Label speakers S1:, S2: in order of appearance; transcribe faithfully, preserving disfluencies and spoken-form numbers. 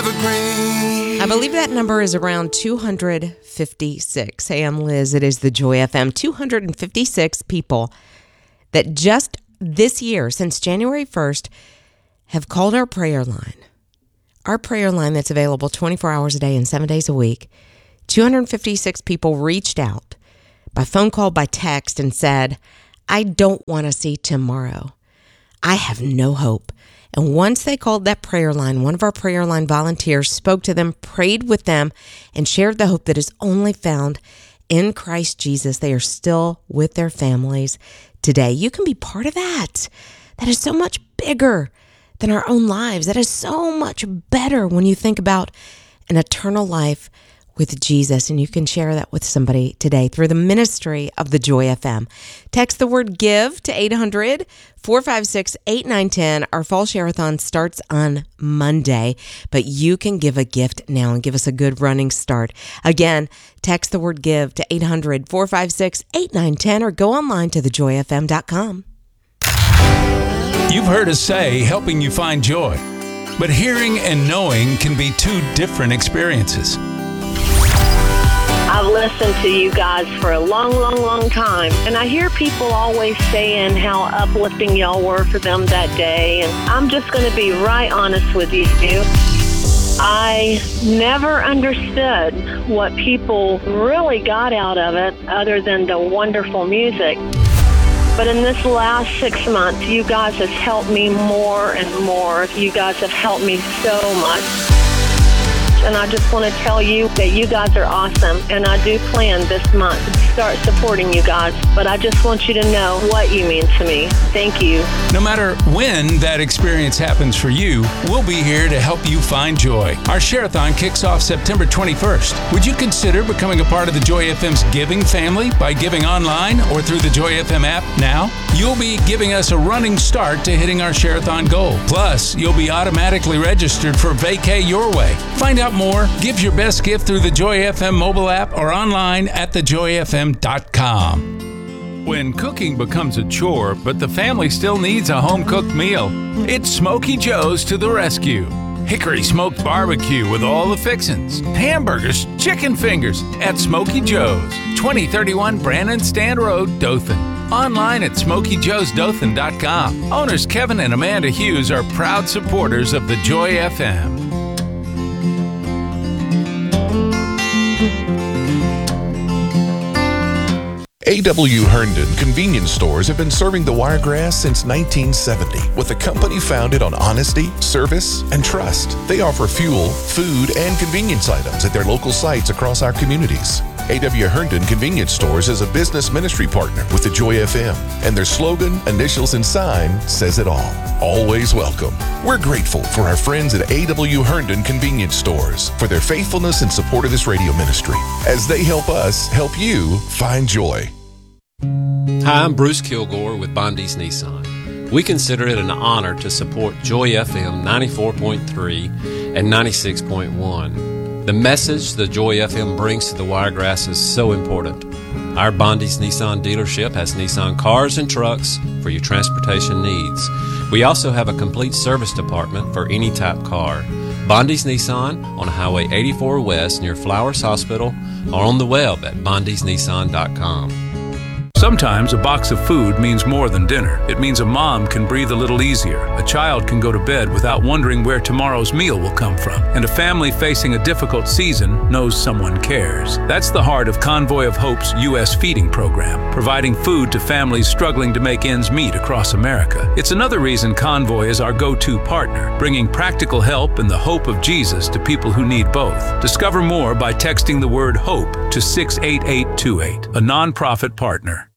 S1: evergreen.
S2: I believe that number is around two hundred fifty-six. Hey, I'm Liz. It is the Joy F M. two hundred fifty-six people that just this year, since January first, have called our prayer line. Our prayer line that's available twenty-four hours a day and seven days a week. two hundred fifty-six people reached out by phone call, by text, and said, I don't want to see tomorrow. I have no hope. And once they called that prayer line, one of our prayer line volunteers spoke to them, prayed with them, and shared the hope that is only found in Christ Jesus. They are still with their families today. You can be part of that. That is so much bigger than our own lives. That is so much better when you think about an eternal life with Jesus, and you can share that with somebody today through the ministry of the Joy F M. Text the word GIVE to eight hundred, four five six, eight nine one zero. Our fall share-a-thon starts on Monday, but you can give a gift now and give us a good running start. Again, text the word GIVE to eight hundred, four five six, eight nine one zero or go online to the joy f m dot com.
S3: You've heard us say helping you find joy, but hearing and knowing can be two different experiences.
S4: I've listened to you guys for a long, long, long time, and I hear people always saying how uplifting y'all were for them that day, and I'm just going to be right honest with you. I never understood what people really got out of it other than the wonderful music. But in this last six months, you guys have helped me more and more. You guys have helped me so much. And I just want to tell you that you guys are awesome. And I do plan this month to start supporting you guys. But I just want you to know what you mean to me. Thank you.
S3: No matter when that experience happens for you, we'll be here to help you find joy. Our Share-a-thon kicks off September twenty-first. Would you consider becoming a part of the Joy F M's giving family by giving online or through the Joy F M app now? You'll be giving us a running start to hitting our Share-a-thon goal. Plus, you'll be automatically registered for Vacay Your Way. Find out more, give your best gift through the Joy F M mobile app or online at the joy f m dot com. When cooking becomes a chore, but the family still needs a home-cooked meal, it's Smokey Joe's to the rescue. Hickory smoked barbecue with all the fixins, hamburgers, chicken fingers at Smokey Joe's, twenty thirty-one Brandon Stand Road, Dothan. Online at smokey joes dothan dot com. Owners Kevin and Amanda Hughes are proud supporters of the Joy F M.
S5: A W Herndon Convenience Stores have been serving the Wiregrass since nineteen seventy with a company founded on honesty, service, and trust. They offer fuel, food, and convenience items at their local sites across our communities. A W Herndon Convenience Stores is a business ministry partner with the Joy F M, and their slogan, initials, and sign says it all. Always welcome. We're grateful for our friends at A W Herndon Convenience Stores for their faithfulness and support of this radio ministry as they help us help you find joy.
S6: Hi, I'm Bruce Kilgore with Bondi's Nissan. We consider it an honor to support Joy F M ninety-four point three and ninety-six point one. The message the Joy F M brings to the Wiregrass is so important. Our Bondi's Nissan dealership has Nissan cars and trucks for your transportation needs. We also have a complete service department for any type car. Bondi's Nissan on Highway eighty-four West near Flowers Hospital or on the web at bondis nissan dot com.
S3: Sometimes a box of food means more than dinner. It means a mom can breathe a little easier. A child can go to bed without wondering where tomorrow's meal will come from. And a family facing a difficult season knows someone cares. That's the heart of Convoy of Hope's U S feeding program, providing food to families struggling to make ends meet across America. It's another reason Convoy is our go-to partner, bringing practical help and the hope of Jesus to people who need both. Discover more by texting the word HOPE to six eight eight two eight, a nonprofit partner.